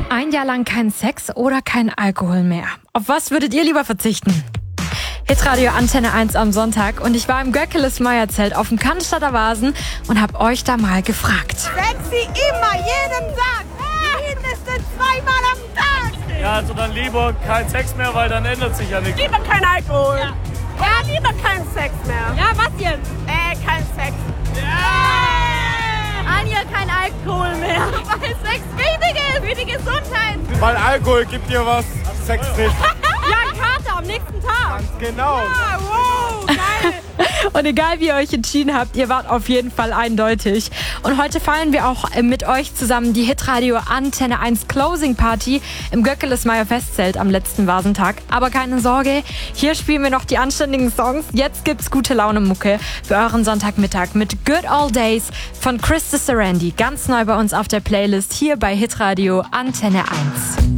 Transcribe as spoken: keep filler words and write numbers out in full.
Ein Jahr lang kein Sex oder kein Alkohol mehr. Auf was würdet ihr lieber verzichten? Hitradio Antenne eins am Sonntag und ich war im Göckeles-Meyer-Zelt auf dem Cannstatter Vasen und hab euch da mal gefragt. Sexy immer, jeden Tag, mindestens zweimal am Tag. Ja, also dann lieber kein Sex mehr, weil dann ändert sich ja nichts. Lieber kein Alkohol. Ja, ja lieber kein Sex mehr. Ja, was jetzt? Äh, kein Sex. Ja. Anja, kein Alkohol mehr. Weil Sex wichtig ist, für die Gesundheit. Weil Alkohol gibt dir was, Sex nicht. Ja, Kater am nächsten Tag. Ganz genau. Ja, wow, geil. Und egal wie ihr euch entschieden habt, ihr wart auf jeden Fall eindeutig. Und heute feiern wir auch mit euch zusammen die Hitradio Antenne eins Closing Party im Göckeles-Meyer Festzelt am letzten Vasentag. Aber keine Sorge, hier spielen wir noch die anständigen Songs. Jetzt gibt's gute Laune-Mucke für euren Sonntagmittag mit Good Old Days von Chris de Sarandi. Ganz neu bei uns auf der Playlist hier bei Hitradio Antenne eins.